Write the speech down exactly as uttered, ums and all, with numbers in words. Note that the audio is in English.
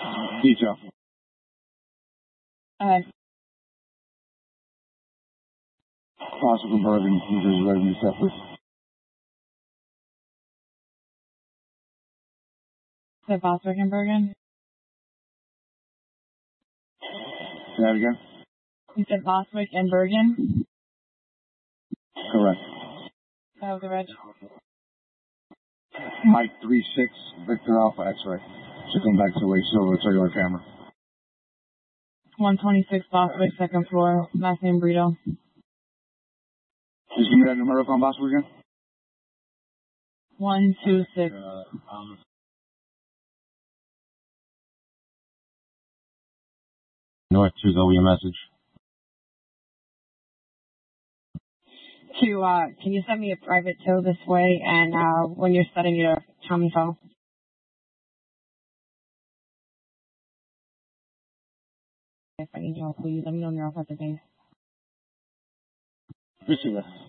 Detail. Uh, Possible from Bergen, New Jersey resident separate. the Boswick and Bergen. Say that again? You said Boswick and Bergen? Correct. That was the red. Mike three six, Victor Alpha X-ray. Circling back to Lake Silver, cellular camera. one twenty-six Boswick, second floor. Last name Brito. Just give me that numerical on Boswick again. one two six. Uh, um, North two, go with your message. To, uh, can you send me a private tow this way, and, uh, when you're setting your Tommy phone? If I need help, please let me know when you're off at the base. receive it.